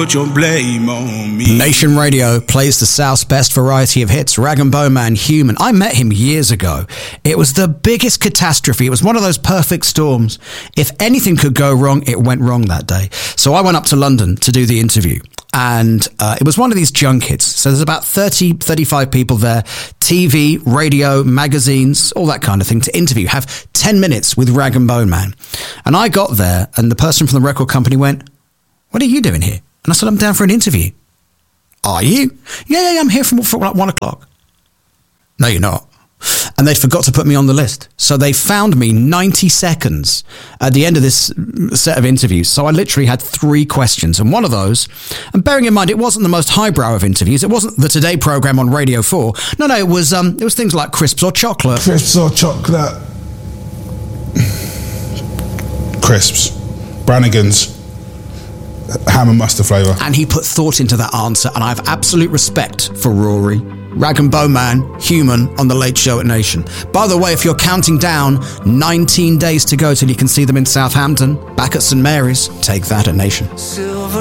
Put your blame on me. Nation Radio plays the South's best variety of hits. Rag and Bone Man, Human. I met him years ago. It was the biggest catastrophe. It was one of those perfect storms. If anything could go wrong, it went wrong that day. So I went up to London to do the interview. And it was one of these junkets. So there's about 30, 35 people there. TV, radio, magazines, all that kind of thing to interview. Have 10 minutes with Rag and Bone Man. And I got there and the person from the record company went, "What are you doing here?" And I said, "I'm down for an interview." "Are you?" Yeah, I'm here for like 1 o'clock. "No, you're not." And they forgot to put me on the list. So they found me 90 seconds at the end of this set of interviews. So I literally had 3 questions. And one of those, and bearing in mind, it wasn't the most highbrow of interviews. It wasn't the Today program on Radio 4. No, it was things like crisps or chocolate. Crisps or chocolate? Crisps. Brannigan's. Ham and mustard flavour. And he put thought into that answer, and I have absolute respect for Rory. Rag and Bone Man, Human, on The Late Show at Nation. By the way, if you're counting down 19 days to go till you can see them in Southampton, back at St Mary's, take that at Nation.